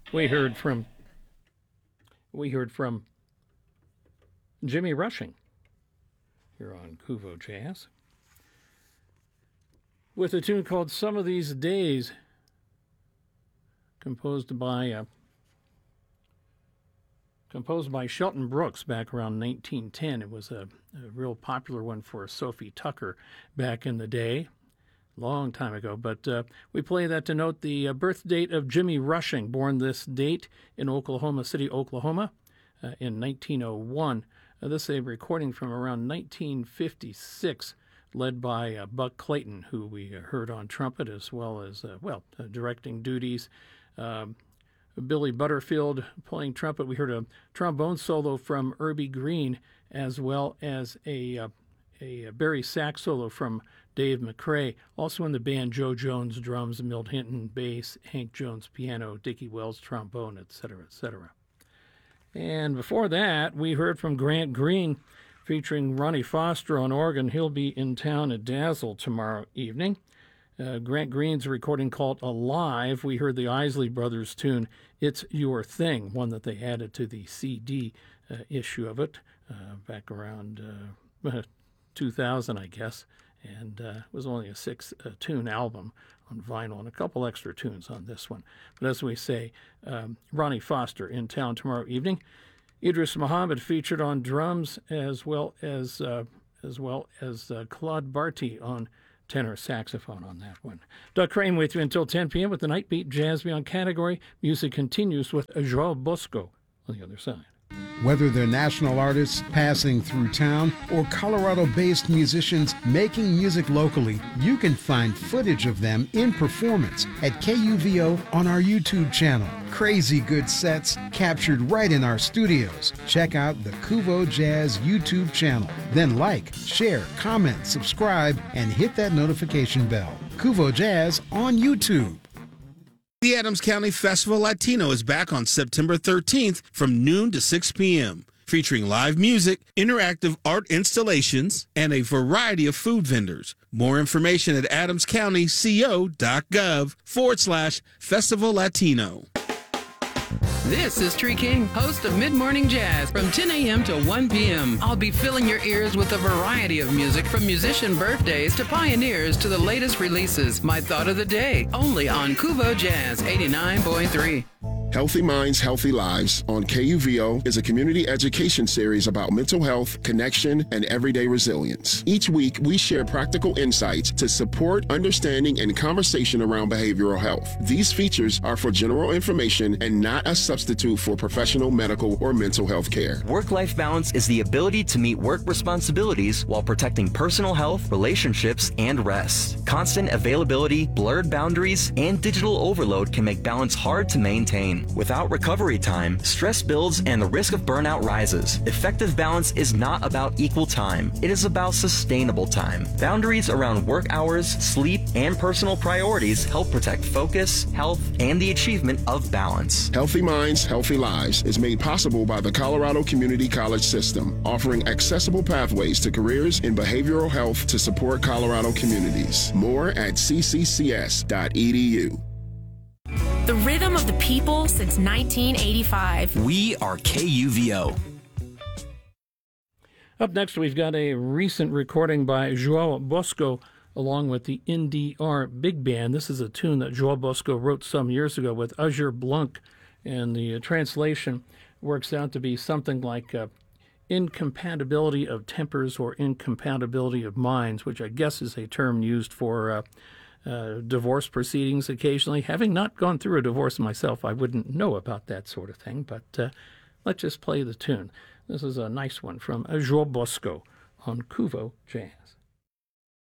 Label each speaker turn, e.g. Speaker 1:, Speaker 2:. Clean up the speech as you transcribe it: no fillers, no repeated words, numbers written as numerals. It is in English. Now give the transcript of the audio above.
Speaker 1: We heard from Jimmy Rushing here on Kuvo Jazz with a tune called "Some of These Days," composed by Shelton Brooks back around 1910. It was a real popular one for Sophie Tucker back in the day, long time ago. But we play that to note the birth date of Jimmy Rushing, born this date in Oklahoma City, Oklahoma, in 1901. This is a recording from around 1956, led by Buck Clayton, who we heard on trumpet, as well as, directing duties. Billy Butterfield playing trumpet. We heard a trombone solo from Irby Green, as well as a Barry sax solo from Dave McCrae. Also in the band, Joe Jones drums, Milt Hinton bass, Hank Jones piano, Dickie Wells trombone, etc., etc. And before that, we heard from Grant Green featuring Ronnie Foster on organ. He'll be in town at Dazzle tomorrow evening. Grant Green's recording called Alive. We heard the Isley Brothers tune, It's Your Thing, one that they added to the CD issue of it back around 2000, I guess. And it was only a 6-tune album on vinyl and a couple extra tunes on this one. But as we say, Ronnie Foster in town tomorrow evening. Idris Muhammad featured on drums, as well as Claude Barty on tenor saxophone on that one. Doug Crane with you until 10 p.m. with the Night Beat Jazz Beyond category. Music continues with Joao Bosco on the other side.
Speaker 2: Whether they're national artists passing through town or Colorado-based musicians making music locally, you can find footage of them in performance at KUVO on our YouTube channel. Crazy good sets captured right in our studios. Check out the Kuvo Jazz YouTube channel. Then like, share, comment, subscribe, and hit that notification bell. Kuvo Jazz on YouTube.
Speaker 3: The Adams County Festival Latino is back on September 13th from noon to 6 p.m., featuring live music, interactive art installations, and a variety of food vendors. More information at adamscountyco.gov/Festival Latino.
Speaker 4: This is Tree King, host of Mid-Morning Jazz from 10 a.m. to 1 p.m. I'll be filling your ears with a variety of music from musician birthdays to pioneers to the latest releases. My thought of the day, only on Kuvo Jazz 89.3.
Speaker 5: Healthy Minds, Healthy Lives on KUVO is a community education series about mental health, connection, and everyday resilience. Each week, we share practical insights to support understanding and conversation around behavioral health. These features are for general information and not a substitute for professional medical or mental health care.
Speaker 6: Work-life balance is the ability to meet work responsibilities while protecting personal health, relationships, and rest. Constant availability, blurred boundaries, and digital overload can make balance hard to maintain. Without recovery time, stress builds and the risk of burnout rises. Effective balance is not about equal time. It is about sustainable time. Boundaries around work hours, sleep, and personal priorities help protect focus, health, and the achievement of balance.
Speaker 5: Healthy Minds, Healthy Lives is made possible by the Colorado Community College System, offering accessible pathways to careers in behavioral health to support Colorado communities. More at cccs.edu.
Speaker 7: The rhythm of the people since 1985.
Speaker 6: We are KUVO.
Speaker 1: Up next, we've got a recent recording by Joao Bosco along with the NDR Big Band. This is a tune that Joao Bosco wrote some years ago with Azure Blanc, and the translation works out to be something like incompatibility of tempers or incompatibility of minds, which I guess is a term used for divorce proceedings occasionally. Having not gone through a divorce myself, I wouldn't know about that sort of thing, but let's just play the tune. This is a nice one from Joao Bosco on Kuvo Jazz.